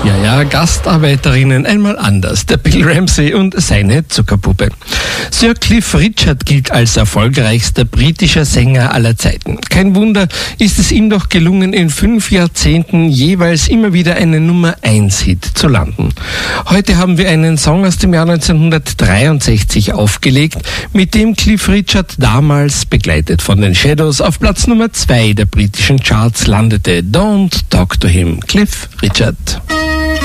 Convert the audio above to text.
Ja, Gastarbeiterinnen einmal anders. Der Bill Ramsey und seine Zuckerpuppe. Sir Cliff Richard gilt als erfolgreichster britischer Sänger aller Zeiten. Kein Wunder, ist es ihm doch gelungen, in 5 Jahrzehnten jeweils immer wieder einen Nummer-1-Hit zu landen. Heute haben wir einen Song aus dem Jahr 1963 aufgelegt, mit dem Cliff Richard damals, begleitet von den Shadows, auf Platz Nummer 2 der britischen Charts landete. Don't Talk to Him, Cliff Richard.